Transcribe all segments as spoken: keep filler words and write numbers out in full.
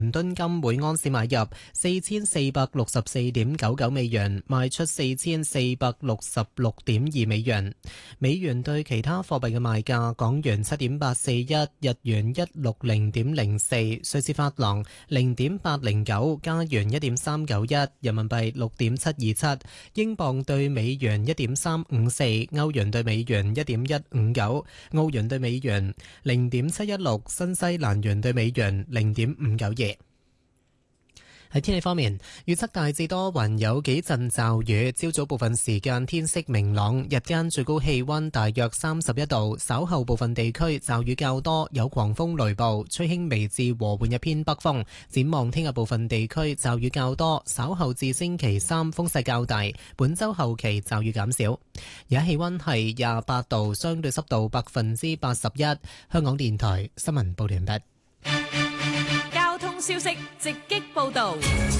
倫敦金每盎司買入四千四百六十四點九九美元，賣出四千四百六十六點二美元。美元對其他貨幣嘅賣價：港元七點八四一，日元一六零點零四，瑞士法郎零點八零九，加元一點三九一，人民幣六點七二七，英鎊對美元一點三五四，歐元對美元一點一五九，澳元對美元零點七一六，新西蘭元對美元零點五九二。喺天氣方面，預測大致多雲，有幾陣驟雨。朝早部分時間天色明朗，日間最高氣溫大約三十一度。稍後部分地區驟雨較多，有狂風雷暴，吹輕微至和緩一偏北風。展望聽日部分地區驟雨較多，稍後至星期三風勢較大。本週後期驟雨減少。而家氣溫係廿八度，相對濕度百分之八十一。香港電台新聞報道完畢。 消息直擊報道。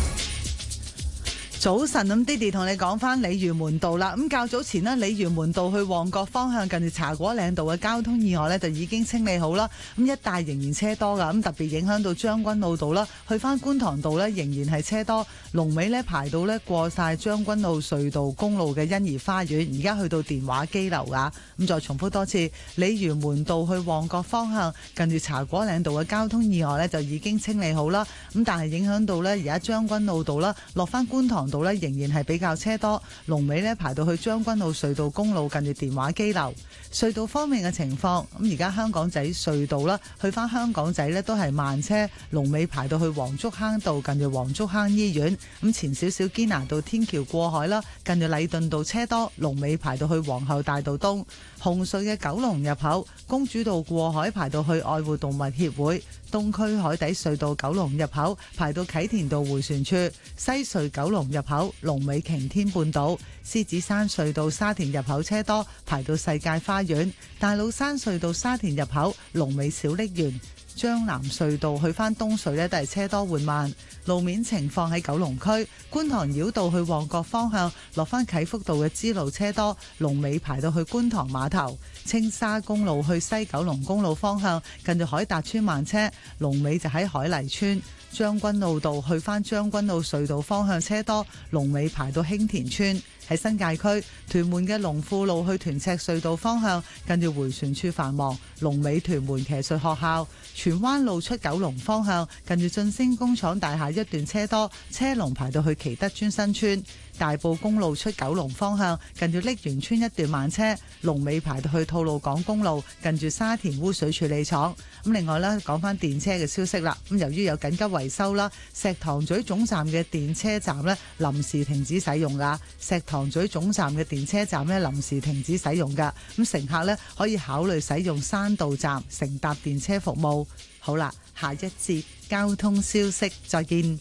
早晨，咁 Diddy 同你講翻鯉魚門道啦。咁較早前呢，鯉魚門道去旺角方向近住茶果嶺道嘅交通意外呢，就已經清理好啦。咁一帶仍然車多噶，咁特別影響到將軍澳道啦，去翻觀塘道呢，仍然係車多，龍尾呢排到呢過晒將軍澳隧道公路嘅欣怡花園，而家去到電話機樓噶。咁再重複多次，鯉魚門道去旺角方向近住茶果嶺道嘅交通意外呢，就已經清理好啦。咁但係影響到呢，而家將軍澳道啦，落翻觀塘道呢，仍然係比較車多，龍尾呢排到去將軍澳隧道公路近住電話機樓。隧道方面嘅情況，咁而家香港仔隧道啦，去翻香港仔呢都係慢車，龍尾排到去黃竹坑道近住黃竹坑醫院。咁前少少堅拿道天橋過海啦，近住禮頓道車多，龍尾排到去皇后大道東。紅隧嘅九龍入口，公主道過海排到去愛護動物協會。東區海底隧道九龍入口排到啟田道迴旋處，西隧九龍入口龍尾擎天半島，獅子山隧道沙田入口車多排到世界花園，大老山隧道沙田入口龍尾小瀝源，將南隧道去返東隧呢都係車多緩慢。路面情況喺九龍區觀塘繞道去旺角方向落返啟福道嘅支路車多，龍尾排到去觀塘碼頭。青沙公路去西九龍公路方向近住海達村慢車，龍尾就喺海麗村。將軍澳道去返將軍澳隧道方向車多，龍尾排到興田村。喺新界區屯門嘅龍富路去屯赤隧道方向近住迴旋處繁忙，龍尾屯門騎術學校。荃灣路出九龍方向近住晉星工廠大廈一段車多，車龍排到去祈德邨新村。大埔公路出九龍方向近住瀝源村一段慢車，龍尾排到去吐露港公路近住沙田污水處理廠。咁另外咧，講翻電車嘅消息啦。咁由於有緊急維修啦，石塘咀總站嘅電車站咧臨時停止使用噶。石塘咀總站嘅電車站咧臨時停止使用噶。咁乘客咧可以考慮使用山道站乘搭電車服務。好啦，下一節交通消息再見。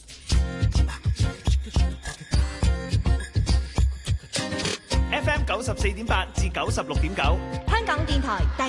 F M 九十四點八至九十六點九， 香港電台第